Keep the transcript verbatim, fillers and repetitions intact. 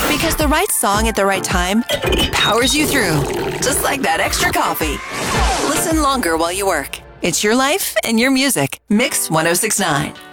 Because the right song at the right time powers you through, just like that extra coffee. Listen longer while you work. It's your life and your music. Mix one oh six point nine.